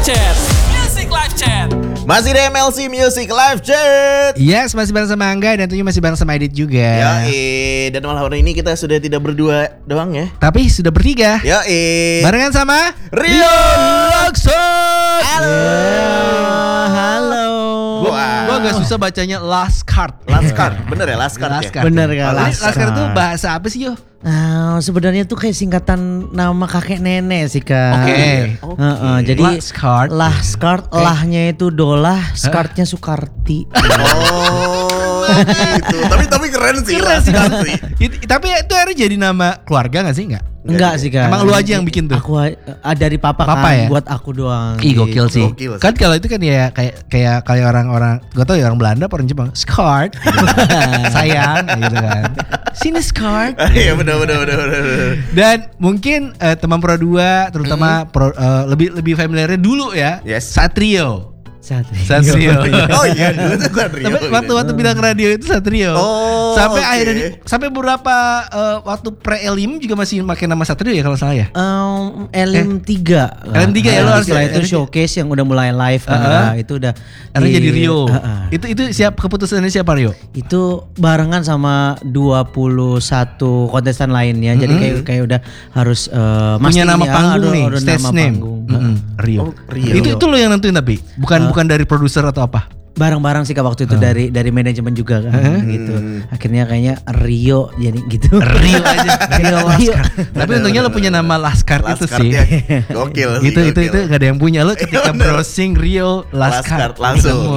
Chat. Music Live Chat. Masih di MLC Music Live Chat. Yes, masih bareng sama Angga dan tentunya masih bareng sama Edit juga. Yoi, dan malam hari ini kita sudah tidak berdua doang ya. Tapi sudah bertiga. Yoi. Barengan sama Rio Lakson. Halo. Halo. Gua agak susah bacanya last card. Last card, bener ya last card ya? Bener kan? Last card itu bahasa apa sih, Yo? Sebenarnya tuh kayak singkatan nama kakek nenek sih Kak. Oke. Jadi Last card. last card, lahnya itu dolah, skartnya Sukarti. Oh gitu. Tapi keren sih last card sih. Tapi itu akhirnya jadi nama keluarga gak sih? Enggak sih Kak. Emang lu aja yang bikin tuh? Aku dari papa Papa kan, ya? buat aku doang. Ih gokil sih. Gokil sih. Kan kalau itu kan ya kayak orang-orang, gak tau ya orang Belanda apa orang Jepang, skart, sayang gitu kan. Sini skart. Iya bener. Dan mungkin teman Pro 2 terutama lebih familiarnya dulu ya. Yes. Satrio. Satrio. Oh iya dulu tuh Satrio. Tapi waktu bilang radio itu Satrio. Oh, sampai oke. akhirnya sampai beberapa waktu pre-elim juga masih pakai nama Satrio ya kalau salah ya. Elim 3. Elim 3 ya, lo harus setelah ya. itu showcase yang udah mulai live kan. Nah, itu udah Akhirnya jadi Rio. Itu Itu siap keputusannya siapa Rio? itu barengan sama 21 kontestan lainnya. Jadi kayak udah harus Punya nama panggung nih, ada stage nama name. panggung. Rio. Oh, Rio. Itu lo yang nentuin tapi bukan dari produser atau apa? Bareng-bareng sih Kak waktu itu dari manajemen juga kan gitu. Akhirnya kayaknya Rio jadi gitu. Rio aja. Rio. Tapi untungnya lo punya nama Laskar Last itu card sih. ya. Gokil sih. Itu gokil. gak ada yang punya lo ketika browsing Rio Last Laskar card langsung.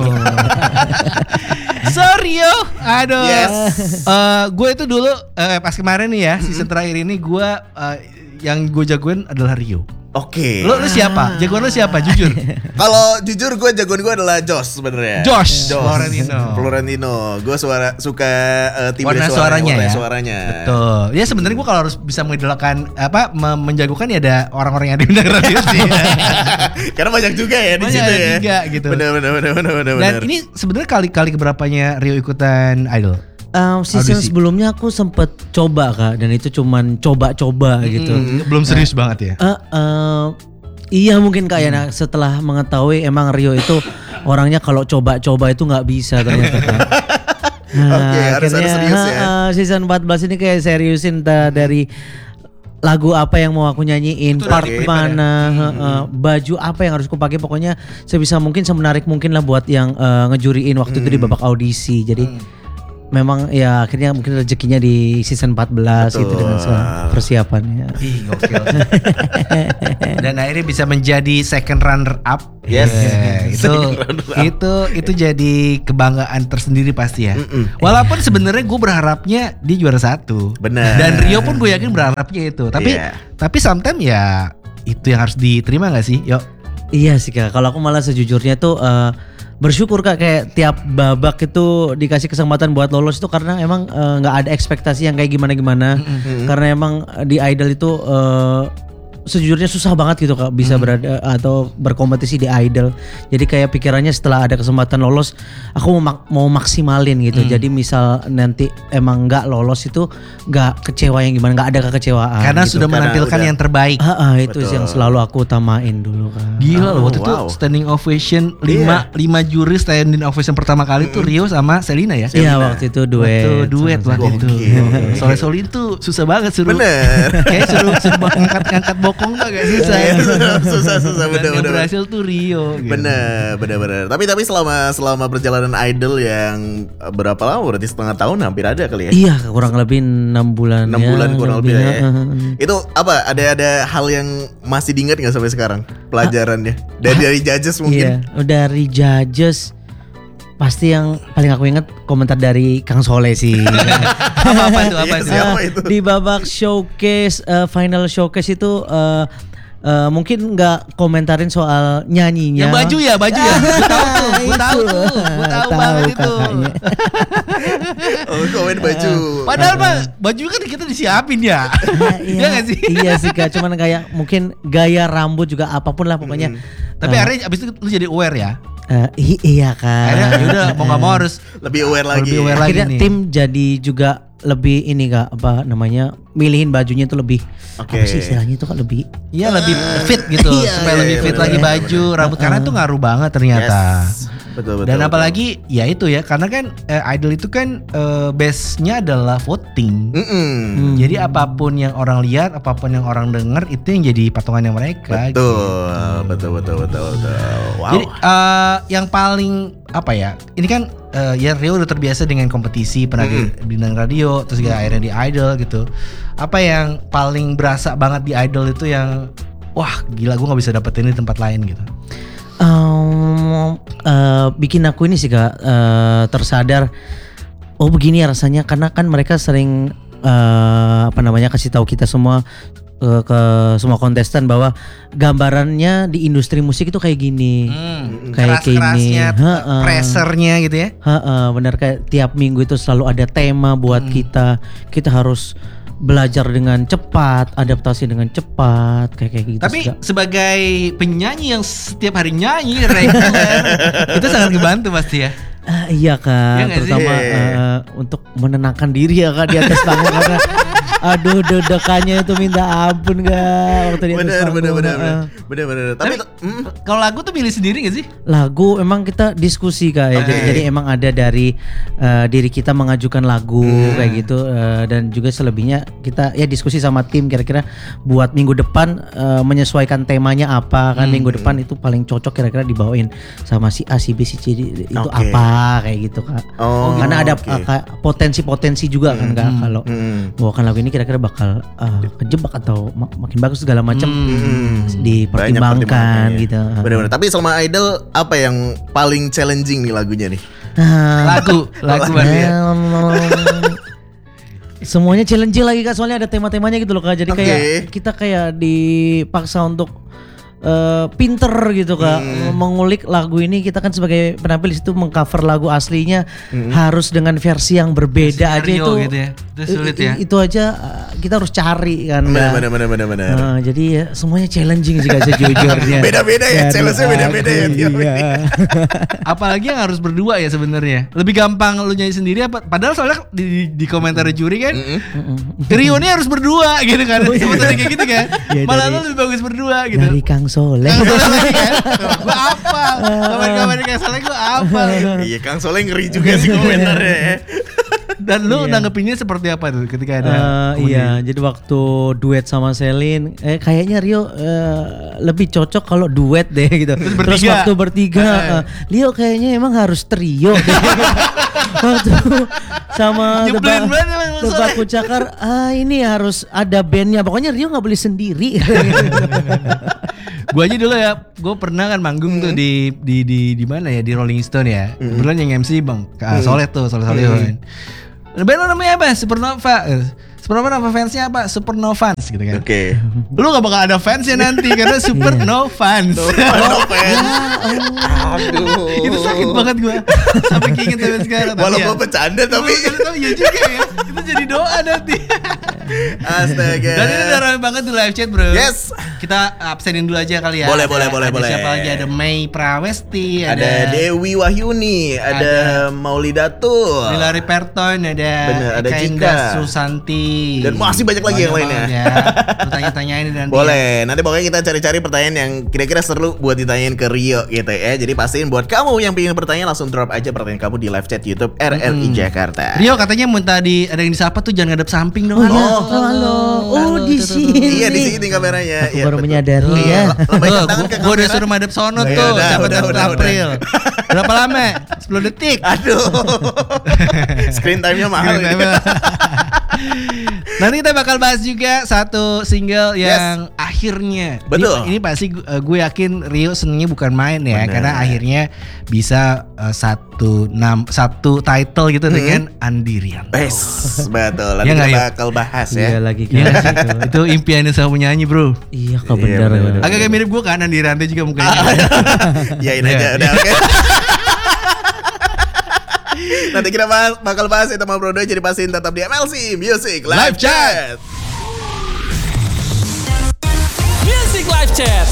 So Rio, aduh. Yes. Gue itu dulu pas kemarin nih ya season terakhir ini gue yang gue jagoin adalah Rio. Oke. Lo siapa? Jagoan lo siapa? Jujur. Kalau jujur gue jagoan gue adalah Josh sebenarnya. Josh Florentino. Gue suka tim warna suaranya ya. Suaranya. Betul. Ya sebenarnya gue kalau harus bisa mengidolakan menjagokan ya ada orang-orang yang diundang radio sih. Karena banyak juga ya di Banyak situ ya. juga gitu. Benar. Dan ini sebenarnya kali keberapanya Rio ikutan Idol? Season Audisi. sebelumnya aku sempet coba Kak, dan itu cuman coba-coba gitu. Belum serius banget ya? Iya mungkin Kak ya, nah, setelah mengetahui emang Rio itu orangnya kalau coba-coba itu nggak bisa ternyata Kak. Oke, harus serius ya. Season 14 ini kayak seriusin dari lagu apa yang mau aku nyanyiin, Itu part oke, mana, baju apa yang harus aku pakai, pokoknya sebisa mungkin semenarik mungkin lah buat yang ngejuriin waktu itu di babak audisi. Jadi memang ya akhirnya mungkin rezekinya di season 14 gitu dengan persiapannya. Ih gokil. Dan akhirnya bisa menjadi second runner up. Yes. Itu jadi kebanggaan tersendiri pasti ya. Walaupun sebenarnya gue berharapnya dia juara 1. Benar. Dan Rio pun gue yakin berharapnya itu. Tapi sometimes ya itu yang harus diterima gak sih? Yuk. Iya sih Kak, kalau aku malah sejujurnya tuh bersyukur Kak, kayak tiap babak itu dikasih kesempatan buat lolos itu karena emang nggak ada ekspektasi yang kayak gimana-gimana. Karena emang di Idol itu sejujurnya susah banget gitu Kak bisa berada atau berkompetisi di Idol. Jadi kayak pikirannya setelah ada kesempatan lolos aku mau maksimalin gitu. Jadi misal nanti emang nggak lolos itu nggak kecewa yang gimana, nggak ada kekecewaan. Karena gitu. sudah menampilkan yang terbaik. Itu yang selalu aku utamain dulu Kak. Gila loh waktu itu standing ovation 5 juri standing ovation pertama kali tuh Rio sama Selina ya. Iya waktu itu duet. Waktu itu. Solin tuh susah banget suruh. Bener. Kayak suruh ngangkat bokong tuh agak susah. Susah Dan yang bener. berhasil tuh Rio. Gitu. Bener. Tapi selama perjalanan Idol yang berapa lama? Berarti setengah tahun hampir ada kali ya? Iya kurang lebih 6 bulan. 6 bulan kurang lebih ya. Itu apa? Ada hal yang masih diingat nggak sampai sekarang pelajarannya? Dari judges mungkin? Iya, dari judges pasti yang paling aku ingat komentar dari Kang Soleh sih. Apa itu? Siapa itu? Di babak showcase, final showcase itu mungkin nggak komentarin soal nyanyinya. Yang baju ya. Gue tahu banget itu. Oh, komen baju. Padahal mah baju kan kita disiapin ya. Iya gak sih? Iya sih Kak, cuman kayak mungkin gaya rambut juga apapun lah pokoknya. Tapi akhirnya abis itu lu jadi aware ya. Iya Kak. Akhirnya yaudah mau gak mau harus Lebih aware lagi. Lebih aware lagi Akhirnya nih. tim jadi juga lebih ini Kak, apa namanya, milihin bajunya itu lebih Oke. apa sih istilahnya itu Kak, lebih Iya lebih fit gitu, Iya, supaya iya, lebih iya, fit bener, lagi bener, baju, rambut karena itu ngaruh banget ternyata. Yes. Betul. Dan apalagi ya itu ya, karena kan idol itu kan base-nya adalah voting. Jadi apapun yang orang lihat, apapun yang orang dengar itu yang jadi patungannya mereka. Betul. Wow. Jadi yang paling apa ya? Ini kan ya Rio udah terbiasa dengan kompetisi, pernah di bintang radio, terus juga akhirnya di idol gitu. Apa yang paling berasa banget di idol itu yang wah gila gue nggak bisa dapetin di tempat lain gitu? Bikin aku ini sih Kak, tersadar oh begini ya rasanya, karena kan mereka sering apa namanya kasih tahu kita semua ke semua kontestan bahwa gambarannya di industri musik itu kayak gini, kayak gini, pressernya gitu ya. Benar, kayak tiap minggu itu selalu ada tema buat kita harus belajar dengan cepat, adaptasi dengan cepat, kayak gitu. Tapi juga. sebagai penyanyi yang setiap hari nyanyi reguler itu sangat ngebantu pasti ya. Iya Kak, Iya nggak sih? terutama untuk menenangkan diri ya Kak di atas panggung karena aduh deg-degannya itu minta ampun Kak waktu di atas panggung. Bener. Tapi Kalau lagu tuh pilih sendiri gak sih? Lagu emang kita diskusi Kak ya. Jadi emang ada dari diri kita mengajukan lagu kayak gitu, dan juga selebihnya kita ya diskusi sama tim kira-kira buat minggu depan menyesuaikan temanya apa kan, minggu depan itu paling cocok kira-kira dibawain sama si A, si B, si C itu apa kayak gitu Kak. Karena ada potensi-potensi juga kan Kak, kalau bawakan lagu ini kira-kira bakal kejebak atau makin bagus segala macam dipertimbangkan gitu. Bener-bener. Tapi selama idol apa yang paling challenging nih lagunya nih? Lagu berarti ya. Semuanya challenge lagi Kak, soalnya ada tema-temanya gitu loh Kak. Jadi kayak kita kayak dipaksa untuk pinter gitu Kak, mengulik lagu ini. Kita kan sebagai penampil di situ mengcover lagu aslinya harus dengan versi yang berbeda aja itu gitu ya. Itu sulit ya. Itu aja kita harus cari kan. Bener. Jadi ya semuanya challenging sih Kak sejujurnya. Beda-beda ya, challenge-nya beda-beda ya. Iya. Apalagi yang harus berdua ya sebenarnya. Lebih gampang lu nyanyi sendiri apa? Padahal soalnya di komentar juri kan Rio ini harus berdua gitu kan. Sebetulnya kayak gitu kan. Malah lu lebih bagus berdua gitu. Dari Kang Soleh. Gue apa? Kabar-kabar Kang Soleh gue apa? Iya, Kang Soleh ngeri juga sih komentarnya ya. Dan lu nanggepinnya seperti apa tuh ketika ada iya, jadi waktu duet sama Selin kayaknya Rio lebih cocok kalau duet deh gitu. Terus waktu bertiga Rio kayaknya emang harus trio deh. Waktu sama Tebak Kucakar ini harus ada bandnya, pokoknya Rio nggak boleh sendiri. Gue aja dulu ya, gue pernah kan manggung tuh di mana ya, di Rolling Stone ya. Kebetulan yang MC Bang Soleh tuh, Soleh Solihun. Band lo namanya apa? Supernova. Supernova nama fansnya apa? Supernovans gitu kan. Oke. Lu gak bakal ada fansnya nanti karena Supernovans. Aduh. Itu sakit banget gue. Sampai keinget sampai sekarang. Walaupun bercanda tapi iya juga ya. Itu jadi doa nanti. Astaga. Dan ini udah rame banget di live chat bro. Yes. Kita absenin dulu aja kali ya. Boleh. Siapa lagi? Ada Mei Prawesti, ada Dewi Wahyuni, ada Maulidatul, Hilary Perton, ada Cika Indah Susanti, dan masih banyak lagi yang lainnya. Ya. Lu tanya-tanyain nanti. Boleh. Nanti pokoknya kita cari-cari pertanyaan yang kira-kira seru buat ditanyain ke Rio gitu ya. Jadi pastiin buat kamu yang pengen bertanya langsung drop aja pertanyaan kamu di live chat YouTube RRI Jakarta. Rio katanya mau tadi ada yang disapa tuh jangan ngadep samping dong. Halo. Di sini. Iya, di sini kameranya. Aku baru menyadari ya. Gue udah suruh madep sono tuh. Udah. April. Berapa lama? 10 detik. Aduh. Screen time-nya mahal. Nanti kita bakal bahas juga satu single yang akhirnya. Betul. Ini pasti gue yakin Rio senengnya bukan main ya. Bener. Karena akhirnya bisa satu title gitu dengan Andirian. Betul. Nanti Ya nggak, kita Rio? bakal bahas Iya ya. lagi Iya kan. sih, itu impiannya sama penyanyi bro. Iya Kak bener. bener. Agak kayak mirip gue kan Andirian juga mukanya. Yain aja udah oke. Nanti kita bakal bahas itu sama Bro Doi, jadi pastiin tetap di MLC Music Live Chat. Music Live Chat.